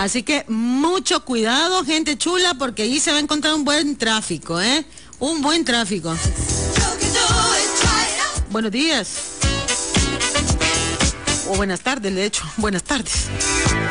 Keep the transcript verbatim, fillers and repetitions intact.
Así que mucho cuidado, gente chula, porque ahí se va a encontrar un buen tráfico, ¿eh? Un buen tráfico. Buenos días. O buenas tardes, de hecho. Buenas tardes.